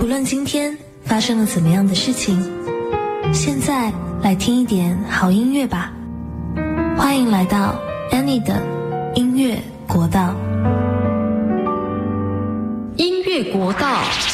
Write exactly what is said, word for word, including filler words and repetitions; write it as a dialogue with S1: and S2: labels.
S1: 不论今天发生了怎么样的事情，现在来听一点好音乐吧。欢迎来到 Annie 的音乐国道。
S2: 音乐国道。